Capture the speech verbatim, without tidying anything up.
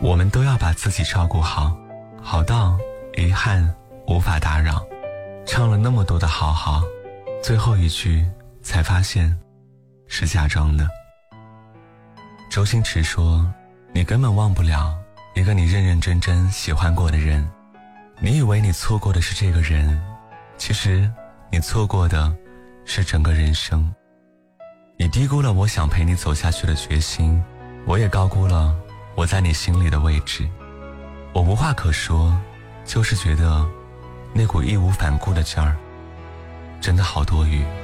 我们都要把自己照顾好，好到遗憾无法打扰。唱了那么多的好好，最后一句才发现是假装的。周星驰说，你根本忘不了一个你认认真真喜欢过的人，你以为你错过的是这个人，其实你错过的是整个人生。你低估了我想陪你走下去的决心，我也高估了我在你心里的位置。我无话可说，就是觉得那股义无反顾的劲儿真的好多余。